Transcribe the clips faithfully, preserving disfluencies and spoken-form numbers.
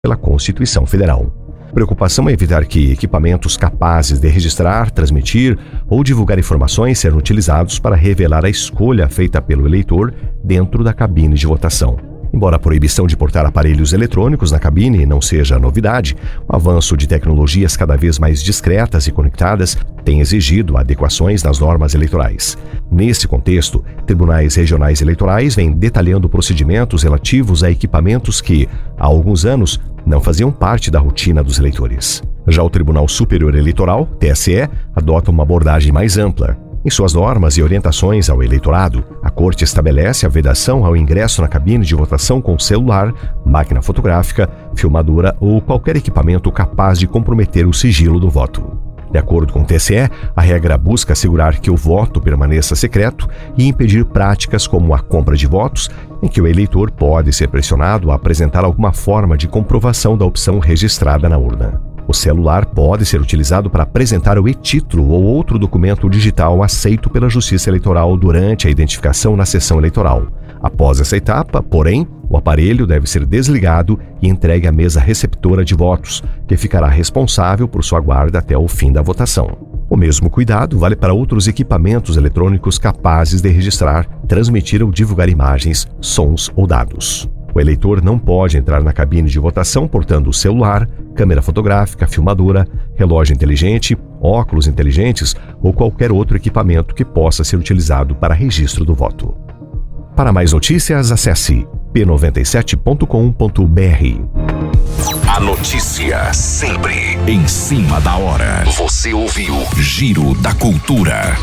pela Constituição Federal. Preocupação é evitar que equipamentos capazes de registrar, transmitir ou divulgar informações sejam utilizados para revelar a escolha feita pelo eleitor dentro da cabine de votação. Embora a proibição de portar aparelhos eletrônicos na cabine não seja novidade, o avanço de tecnologias cada vez mais discretas e conectadas tem exigido adequações nas normas eleitorais. Nesse contexto, tribunais regionais eleitorais vêm detalhando procedimentos relativos a equipamentos que, há alguns anos, não faziam parte da rotina dos eleitores. Já o Tribunal Superior Eleitoral, T S E, adota uma abordagem mais ampla. Em suas normas e orientações ao eleitorado, a Corte estabelece a vedação ao ingresso na cabine de votação com celular, máquina fotográfica, filmadora ou qualquer equipamento capaz de comprometer o sigilo do voto. De acordo com o T S E, a regra busca assegurar que o voto permaneça secreto e impedir práticas como a compra de votos, em que o eleitor pode ser pressionado a apresentar alguma forma de comprovação da opção registrada na urna. O celular pode ser utilizado para apresentar o e-título ou outro documento digital aceito pela Justiça Eleitoral durante a identificação na sessão eleitoral. Após essa etapa, porém, o aparelho deve ser desligado e entregue à mesa receptora de votos, que ficará responsável por sua guarda até o fim da votação. O mesmo cuidado vale para outros equipamentos eletrônicos capazes de registrar, transmitir ou divulgar imagens, sons ou dados. O eleitor não pode entrar na cabine de votação portando celular, câmera fotográfica, filmadora, relógio inteligente, óculos inteligentes ou qualquer outro equipamento que possa ser utilizado para registro do voto. Para mais notícias, acesse p noventa e sete ponto com ponto b r. A notícia sempre em cima da hora. Você ouviu Giro da Cultura.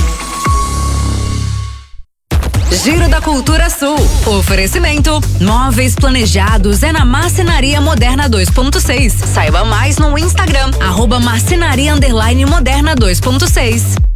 Giro da Cultura Sul. Oferecimento: móveis planejados é na Marcenaria Moderna dois ponto seis. Saiba mais no Instagram, arroba marcenaria underline moderna dois ponto seis.